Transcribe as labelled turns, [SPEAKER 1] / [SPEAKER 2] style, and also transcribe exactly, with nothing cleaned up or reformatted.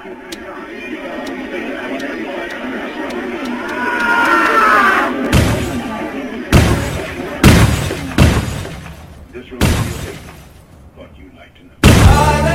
[SPEAKER 1] This will be your what you'd like to know.